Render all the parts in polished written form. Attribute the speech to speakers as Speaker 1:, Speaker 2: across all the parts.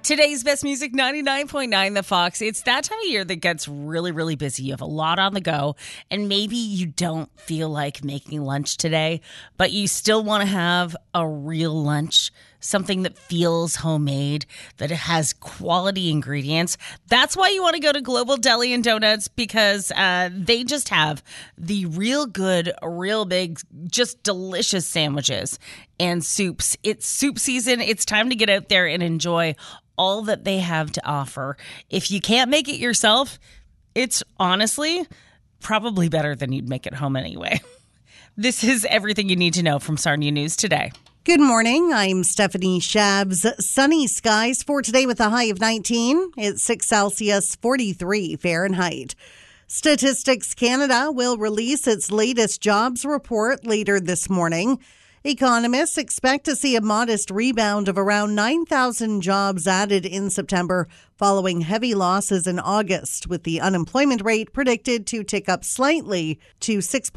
Speaker 1: Today's best music, 99.9 The Fox. It's that time of year that gets really, really busy. You have a lot on the go, and maybe you don't feel like making lunch today, but you still want to have a real lunch, something that feels homemade, that it has quality ingredients. That's why you want to go to Global Deli and Donuts, because they just have the real good, real big, just delicious sandwiches and soups. It's soup season. It's time to get out there and enjoy all that they have to offer. If you can't make it yourself, it's honestly probably better than you'd make it home anyway. This is everything you need to know from Sarnia News Today.
Speaker 2: Good morning. I'm Stephanie Shabs. Sunny skies for today with a high of 19. It's 6 Celsius, 43 Fahrenheit. Statistics Canada will release its latest jobs report later this morning. Economists expect to see a modest rebound of around 9,000 jobs added in September following heavy losses in August, with the unemployment rate predicted to tick up slightly to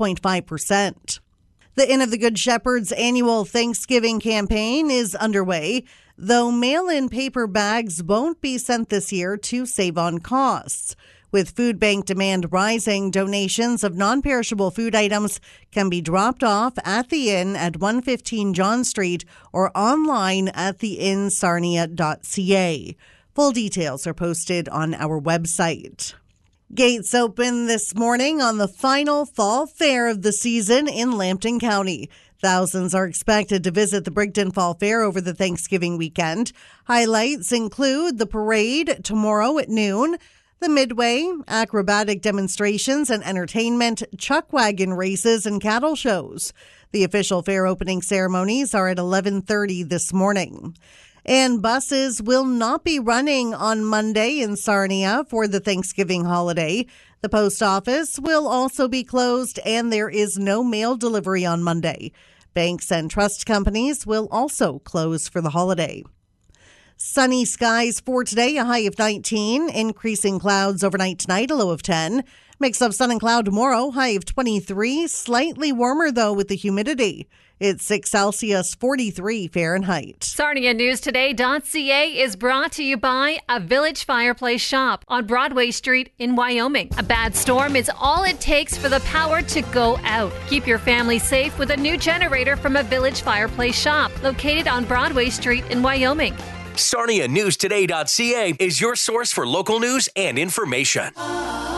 Speaker 2: 6.5%. The Inn of the Good Shepherd's annual Thanksgiving campaign is underway, though mail-in paper bags won't be sent this year to save on costs. With food bank demand rising, donations of non-perishable food items can be dropped off at the inn at 115 John Street or online at theinnsarnia.ca. Full details are posted on our website. Gates open this morning on the final fall fair of the season in Lambton County. Thousands are expected to visit the Brigden Fall Fair over the Thanksgiving weekend. Highlights include the parade tomorrow at noon, the Midway, acrobatic demonstrations and entertainment, chuck wagon races, and cattle shows. The official fair opening ceremonies are at 11:30 this morning. And buses will not be running on Monday in Sarnia for the Thanksgiving holiday. The post office will also be closed, and there is no mail delivery on Monday. Banks and trust companies will also close for the holiday. Sunny skies for today, a high of 19. Increasing clouds overnight tonight, a low of 10. Mix of sun and cloud tomorrow, high of 23. Slightly warmer, though, with the humidity. It's 6 Celsius, 43 Fahrenheit.
Speaker 3: SarniaNewsToday.ca is brought to you by a Village Fireplace shop on Broadway Street in Wyoming. A bad storm is all it takes for the power to go out. Keep your family safe with a new generator from a Village Fireplace shop located on Broadway Street in Wyoming.
Speaker 4: SarniaNewsToday.ca is your source for local news and information.